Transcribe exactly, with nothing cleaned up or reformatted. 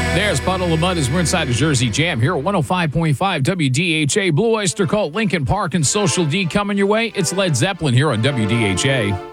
There's Puddle of Mud as we're inside of Jersey Jam here at one oh five point five W D H A. Blue Oyster Cult, Lincoln Park, and Social D coming your way. It's Led Zeppelin here on W D H A.